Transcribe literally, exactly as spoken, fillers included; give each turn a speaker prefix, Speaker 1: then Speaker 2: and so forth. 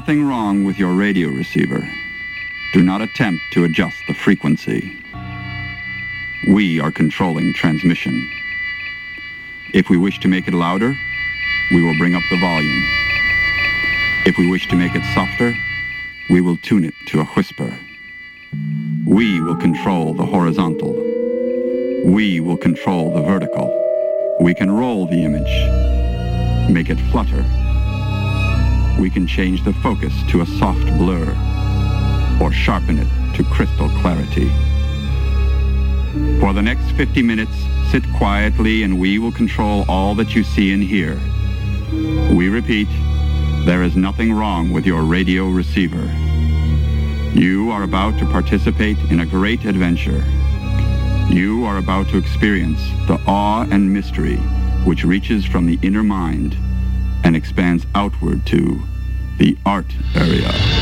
Speaker 1: nothing wrong with your radio receiver. Do not attempt to adjust the frequency. We are controlling transmission. If we wish to make it louder, we will bring up the volume. If we wish to make it softer, we will tune it to a whisper. We will control the horizontal. We will control the vertical. We can roll the image, make it flutter. We can change the focus to a soft blur, or sharpen it to crystal clarity. For the next fifty minutes, sit quietly and we will control all that you see and hear. We repeat, there is nothing wrong with your radio receiver. You are about to participate in a great adventure. You are about to experience the awe and mystery which reaches from the inner mind and expands outward to the art area.